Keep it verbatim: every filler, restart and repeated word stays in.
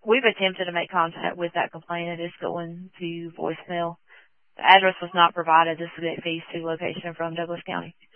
we've attempted to make contact with that complainant. It's going to voicemail. The address was not provided. This is at phase two location from Douglas County.